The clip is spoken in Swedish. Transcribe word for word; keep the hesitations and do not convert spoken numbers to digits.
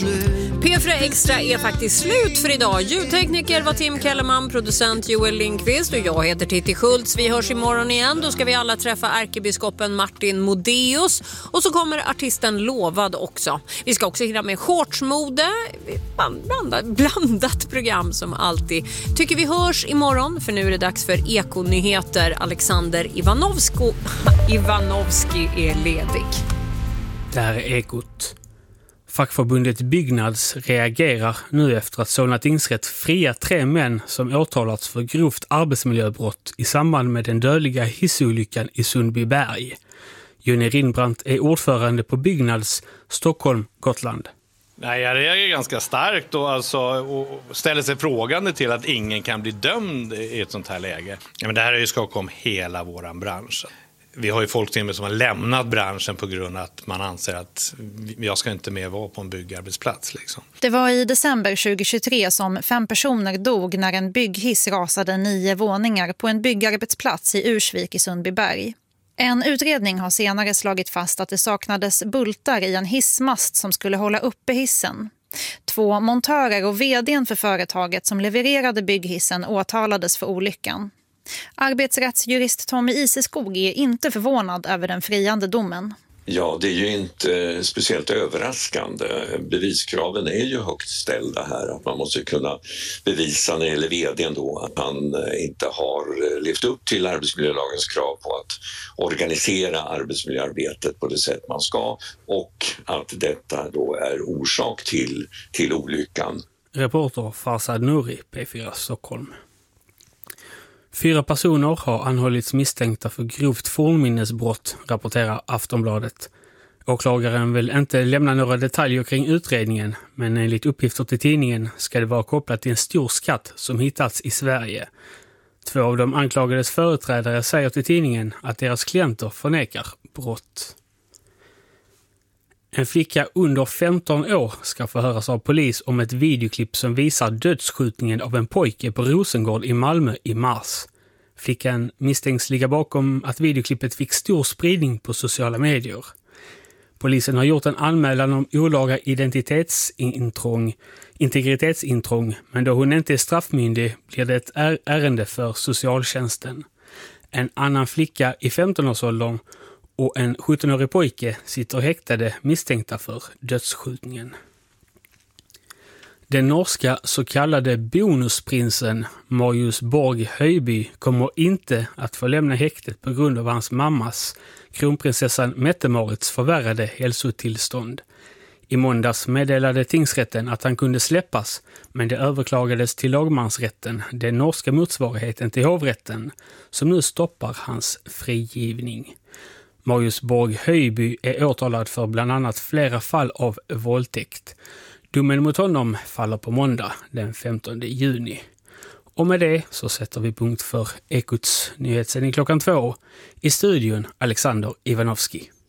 P fyra Extra är faktiskt slut för idag. Ljudtekniker var Tim Kellerman, producent Joel Lindqvist och jag heter Titti Schultz. Vi hörs imorgon igen. Då ska vi alla träffa ärkebiskopen Martin Modéus och så kommer artisten Lovad också. Vi ska också hinna med shortsmode, blandat, blandat program som alltid. Tycker vi hörs imorgon, för nu är det dags för Ekonyheter. Alexander Ivanovsko, Ivanovski är ledig. Där är Ekot. Fackförbundet Byggnads reagerar nu efter att Solna tingsrätt fria tre män som åtalats för grovt arbetsmiljöbrott i samband med den dödliga hissolyckan i Sundbyberg. Jonny Rindbrandt är ordförande på Byggnads Stockholm, Gotland. Nej, jag reagerar ganska starkt och, alltså, och ställer sig frågande till att ingen kan bli dömd i ett sånt här läge. Ja, men det här är ju skak om hela våran bransch. Vi har ju folk till och med som har lämnat branschen på grund av att man anser att jag ska inte mer vara på en byggarbetsplats. Liksom. Det var i december tjugohundratjugotre som fem personer dog när en bygghiss rasade nio våningar på en byggarbetsplats i Ursvik i Sundbyberg. En utredning har senare slagit fast att det saknades bultar i en hissmast som skulle hålla uppe hissen. Två montörer och vdn för företaget som levererade bygghissen åtalades för olyckan. Arbetsrättsjurist Tommy Iseskog är inte förvånad över den friande domen. Ja, det är ju inte speciellt överraskande. Beviskraven är ju högt ställda här. Att man måste kunna bevisa när det gäller vdn då att han inte har levt upp till arbetsmiljölagens krav på att organisera arbetsmiljöarbetet på det sätt man ska och att detta då är orsak till, till olyckan. Reporter Farsad Nouri, P fyra Stockholm. Fyra personer har anhållits misstänkta för grovt fornminnesbrott, rapporterar Aftonbladet. Åklagaren vill inte lämna några detaljer kring utredningen, men enligt uppgifter till tidningen ska det vara kopplat till en stor skatt som hittats i Sverige. Två av de anklagades företrädare säger till tidningen att deras klienter förnekar brott. En flicka under femton år ska förhöras av polis om ett videoklipp som visar dödsskjutningen av en pojke på Rosengård i Malmö i mars. Flickan misstänks ligga bakom att videoklippet fick stor spridning på sociala medier. Polisen har gjort en anmälan om olaga identitetsintrång, integritetsintrång, men då hon inte är straffmyndig blir det ett ärende för socialtjänsten. En annan flicka i femton-årsåldern och en sjuttonårig pojke sitter häktade misstänkta för dödsskjutningen. Den norska så kallade bonusprinsen Marius Borg Höjby kommer inte att få lämna häktet på grund av hans mammas, kronprinsessan Mette-Marits förvärrade hälsotillstånd. I måndags meddelade tingsrätten att han kunde släppas, men det överklagades till lagmansrätten, den norska motsvarigheten till hovrätten, som nu stoppar hans frigivning. Marius Borg Höjby är åtalad för bland annat flera fall av våldtäkt. Domen mot honom faller på måndag den femtonde juni. Och med det så sätter vi punkt för Ekots nyhetssändning klockan två. I studion Alexander Ivanovski.